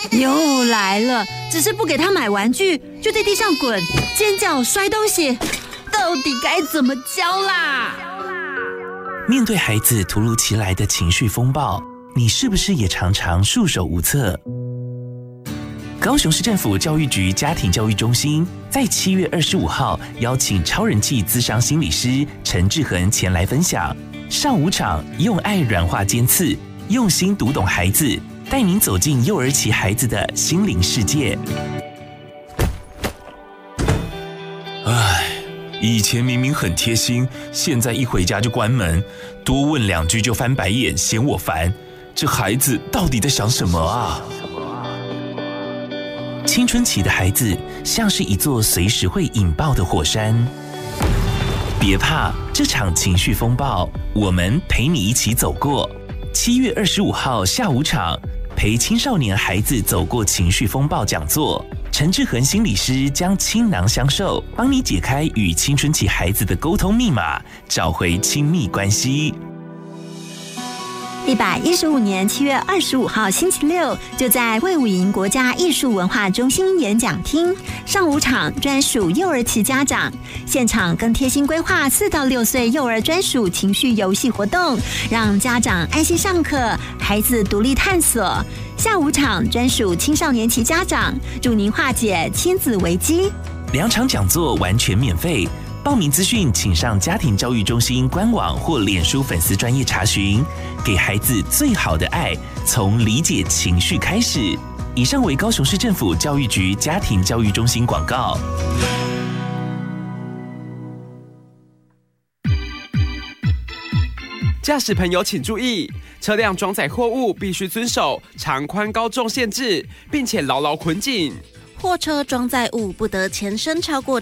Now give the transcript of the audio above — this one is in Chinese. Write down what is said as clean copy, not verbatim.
又来了，只是不给他买玩具，就在地上滚、尖叫、摔东西，到底该怎么教啦？ 面对孩子突如其来的情绪风暴，你是不是也常常束手无策？高雄市政府教育局家庭教育中心在7月25号邀请超人气咨商心理师陈志恒前来分享，上午场用爱软化尖刺，用心读懂孩子，带您走进幼儿期孩子的心灵世界。唉，以前明明很贴心，现在一回家就关门，多问2句就翻白眼，嫌我烦。这孩子到底在想什么啊？青春期的孩子像是一座随时会引爆的火山，别怕，这场情绪风暴，我们陪你一起走过。7月25号下午场，陪青少年孩子走过情绪风暴讲座，陈志恒心理师将倾囊相授，帮你解开与青春期孩子的沟通密码，找回亲密关系。 115年7月25号星期六，就在卫武营国家艺术文化中心演讲厅上午场，专属幼儿期家长，现场更贴心规划4到6岁幼儿专属情绪游戏活动，让家长安心上课，孩子独立探索。下午场专属青少年期家长，助您化解亲子危机。 2场讲座完全免费。报名资讯请上家庭教育中心官网或脸书粉丝专页查询。给孩子最好的爱，从理解情绪开始。以上为高雄市政府教育局家庭教育中心广告。 驾驶朋友请注意，车辆装载货物必须遵守长宽高重限制，并且牢牢捆紧。 货车装载物不得前伸超过